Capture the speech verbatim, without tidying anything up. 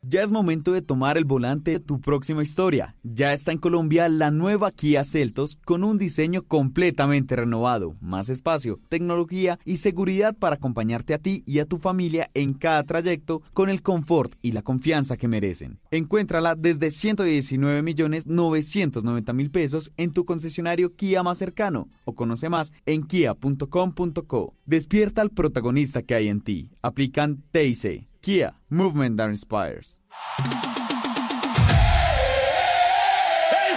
Ya es momento de tomar el volante de tu próxima historia. Ya está en Colombia la nueva Kia Seltos con un diseño completamente renovado, más espacio, tecnología y seguridad para acompañarte a ti y a tu familia en cada trayecto con el confort y la confianza que merecen. Encuéntrala desde ciento diecinueve millones novecientos noventa mil pesos en tu concesionario Kia más cercano o conoce más en kia punto com punto co. Despierta al protagonista que hay en ti. Aplican T I C. Kia, Movement that Inspires.